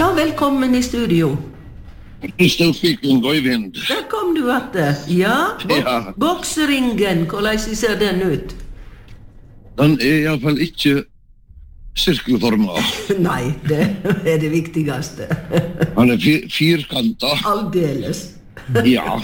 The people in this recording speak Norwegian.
Ja, velkommen i studio. Stoffiken Øyvind. Der kom du atter. Ja, Ja. bokseringen, hvordan ser den ut? Den I hvert fall ikke sirkelforma. Nei, det er det viktigste. Han firkanta. Aldeles. Ja.